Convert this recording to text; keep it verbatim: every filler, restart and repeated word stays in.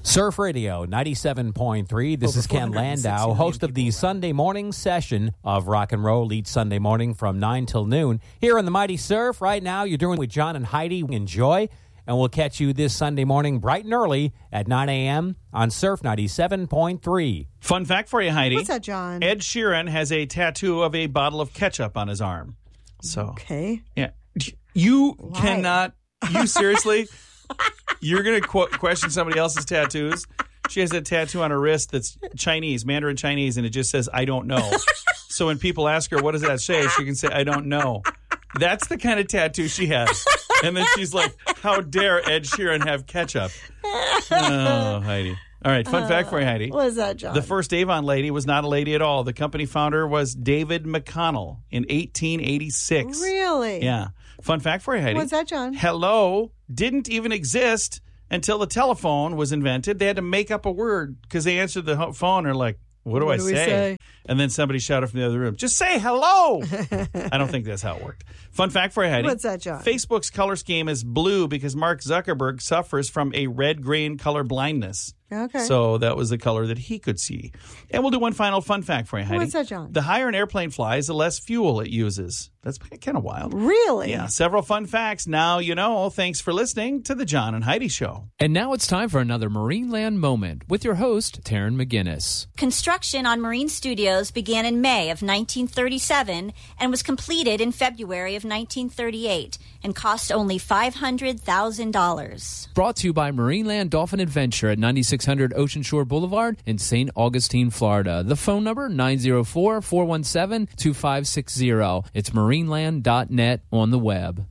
Surf Radio ninety-seven point three. This is Ken Landau, host of the Sunday morning session of Rock and Roll each Sunday morning from nine till noon. Here on the Mighty Surf, right now, you're doing with John and Heidi. Enjoy, and we'll catch you this Sunday morning bright and early at nine a.m. on Surf ninety-seven point three. Fun fact for you, Heidi. What's that, John? Ed Sheeran has a tattoo of a bottle of ketchup on his arm. So, okay. Yeah. You Why? cannot, you seriously... You're going to qu- question somebody else's tattoos? She has a tattoo on her wrist that's Chinese, Mandarin Chinese, and it just says, I don't know. So when people ask her, what does that say? She can say, I don't know. That's the kind of tattoo she has. And then she's like, how dare Ed Sheeran have ketchup? Oh, Heidi. All right, fun uh, fact for you, Heidi. What is that, John? The first Avon lady was not a lady at all. The company founder was David McConnell in eighteen eighty-six. Really? Yeah. Fun fact for you, Heidi. What's that, John? Hello didn't even exist until the telephone was invented. They had to make up a word because they answered the phone and are like, what do what I do say? We say? And then somebody shouted from the other room, just say hello. I don't think that's how it worked. Fun fact for you, Heidi. What's that, John? Facebook's color scheme is blue because Mark Zuckerberg suffers from a red-green color blindness. Okay. So that was the color that he could see. And we'll do one final fun fact for you, Heidi. What's that, John? The higher an airplane flies, the less fuel it uses. That's kind of wild. Really? Yeah, several fun facts. Now you know. Thanks for listening to the John and Heidi Show. And now it's time for another Marineland Moment with your host, Taryn McGinnis. Construction on Marine Studios began in May of nineteen thirty-seven and was completed in February of nineteen thirty-eight and cost only five hundred thousand dollars. Brought to you by Marineland Dolphin Adventure at ninety-six hundred Ocean Shore Boulevard in Saint Augustine, Florida. The phone number, nine oh four, four one seven, two five six zero. It's marineland dot net on the web.